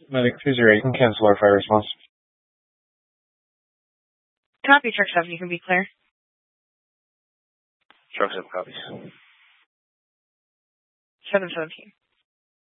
Medic 208, can cancel our fire response. Copy, truck 7, you can be clear. Truck 7 copies. 717.